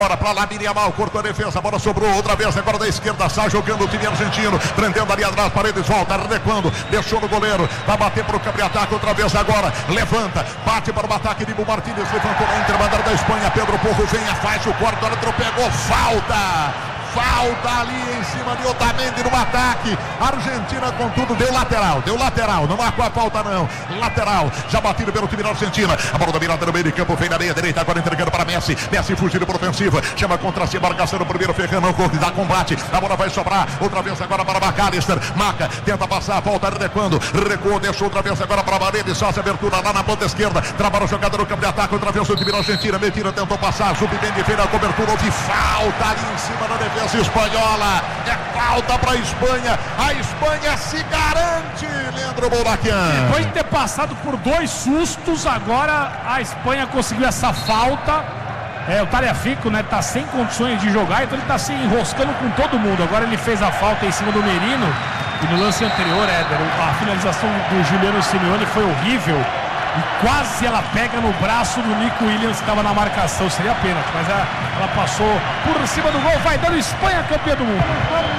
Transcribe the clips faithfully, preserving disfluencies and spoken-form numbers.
Bora pra lá, Miriamal, cortou a defesa, a bola sobrou outra vez, agora da esquerda, sai jogando o time argentino, prendendo ali atrás, Paredes volta, recuando, deixou no goleiro, vai bater pro campo-ataque outra vez agora, levanta, bate para o ataque de Bu Martínez, levantou na intermandada da Espanha, Pedro Porro vem, faz o corte, olha, pegou, falta! Falta ali em cima de Otamendi no ataque. Argentina com tudo, deu lateral, deu lateral, não marcou a falta não. Lateral, já batido pelo time da Argentina. A bola dominada no meio de campo, vem na meia direita, agora entregando para Messi. Messi fugindo por ofensiva, chama contra si, marcação no primeiro, Ferran não dá combate. A bola vai sobrar, outra vez agora para McAllister. Marca, tenta passar, volta recuando, recuou, deixou outra vez agora para Paredes, só essa abertura lá na ponta esquerda. Trabalha o jogador no campo de ataque, outra vez o time da Argentina. Medina tentou passar, Zubimendi fez a cobertura, houve falta ali em cima da defesa espanhola, é falta para a Espanha, a Espanha se garante, Leandro Bouraquian. Depois de ter passado por dois sustos, agora a Espanha conseguiu essa falta. É, o Tagliafico, né, tá sem condições de jogar, então ele tá se enroscando com todo mundo. Agora ele fez a falta em cima do Merino, e no lance anterior, Éder, a finalização do Juliano Simeone foi horrível. E quase ela pega no braço do Nico Williams, que estava na marcação, seria pênalti, mas ela, ela passou por cima do gol, vai dando Espanha campeã do mundo.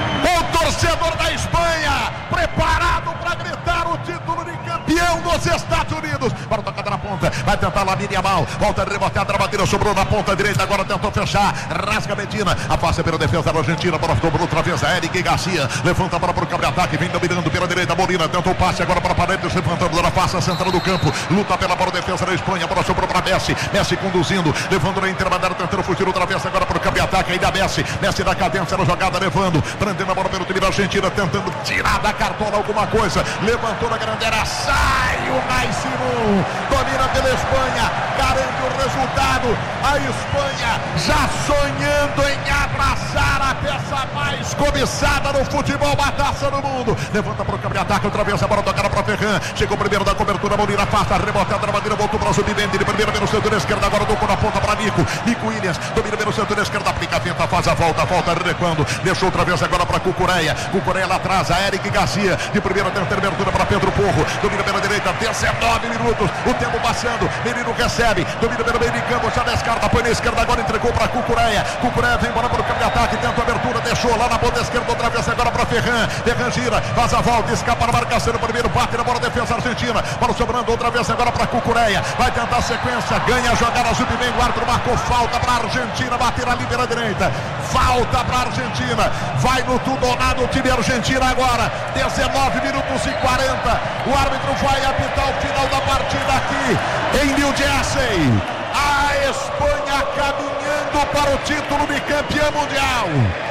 O torcedor da Espanha, preparado para gritar o título de campeão dos Estados Unidos. Para o tocada na ponta, vai tentar lá Miriamal, volta a rebotar, a batida sobrou na ponta direita, agora tentou fechar, rasga Medina, afasta pela defesa da Argentina, bola dobrou outra vez a Eric Garcia, levanta a bola para o campo de ataque, vem dominando pela direita, Molina tentou o passe agora para Paredes, levantando na face central do campo, luta pela bola defesa da Espanha, a bola sobrou para Messi, Messi conduzindo, levando na intermediária, tentando fugir outra vez agora para o campo de ataque, ainda Messi, Messi da cadência na jogada, levando, prendendo a bola pelo time da Argentina, tentando tirar da cartola alguma coisa, levantou na grande área, sai o Naissimum, domina pela Espanha, garante o resultado, a Espanha já sonhando em abraçar a peça mais cobiçada no futebol, a taça do mundo, levanta para o campo de ataque, outra vez a bola tocada para Ferran, chegou primeiro da cobertura, Molina afasta, rebotada na bandeira, voltou para o Zubimendi, de primeira pelo setor esquerdo, agora tocou na ponta para Nico, Nico Williams, domina pelo setor esquerdo, aplica a finta, faz a volta, volta recuando, deixou outra vez agora para Cucureia, Cucureia lá atrás, a Eric Garcia, de primeira tenta abertura para Pedro Porro, domina pela direita, dezenove minutos, o tempo passando, Menino recebe, domina pelo meio de campo, já descarta, põe na esquerda, agora entregou para Cucureia, Cucureia vem embora para o campo de ataque, tenta a abertura, deixou lá na ponta esquerda, outra vez agora para Ferran, Ferran gira, faz a volta, escapa na marcação, no primeiro bate na bola, defesa argentina, bola sobrando outra vez agora para Cucureia, vai tentar a sequência, ganha a jogada, Zubimendi, o árbitro marcou falta para a Argentina, bater ali pela direita, falta para a Argentina, vai no tudonado o time argentino agora, dezenove minutos e quarenta, o árbitro vai apitar o final da partida aqui em New Jersey, a Espanha caminhando para o título de campeão mundial.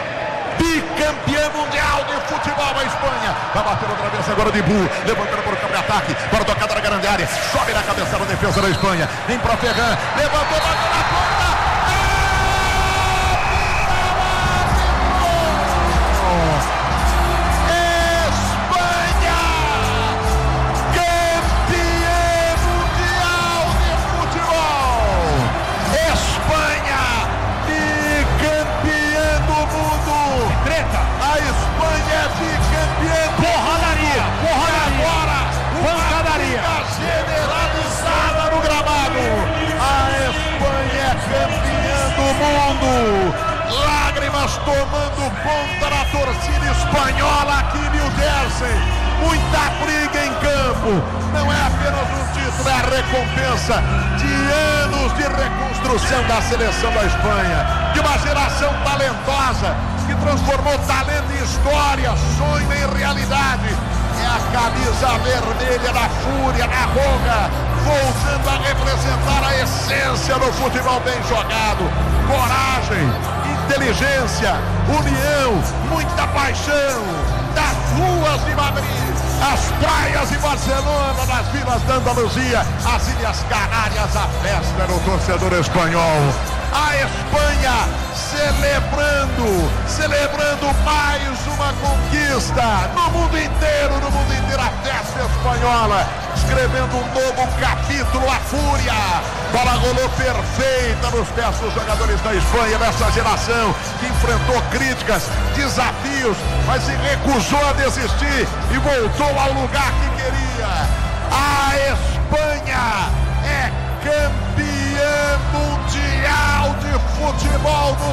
Bicampeã mundial de futebol a Espanha. Vai bater outra vez agora de Bu, levantando para o campo de ataque, para tocada na grande área, sobe na cabeça da defesa da Espanha, vem para Ferran, levantou, bateu na ponta. Lágrimas tomando conta da torcida espanhola aqui em New Jersey. Muita briga em campo. Não é apenas um título, é a recompensa de anos de reconstrução da seleção da Espanha. De uma geração talentosa que transformou talento em história, sonho em realidade. É a camisa vermelha da fúria, da roga, voltando a representar a essência do futebol bem jogado. Coragem, inteligência, união, muita paixão. Das ruas de Madrid, as praias de Barcelona, nas vilas da Andaluzia, as Ilhas Canárias, a festa do torcedor espanhol. A Espanha celebrando, celebrando mais uma conquista no mundo inteiro, no mundo inteiro, a festa espanhola, escrevendo um novo capítulo, a fúria. Bola rolou perfeita nos pés dos jogadores da Espanha, nessa geração que enfrentou críticas, desafios, mas se recusou a desistir e voltou ao lugar que queria. A Espanha é campeã Mundial de Futebol do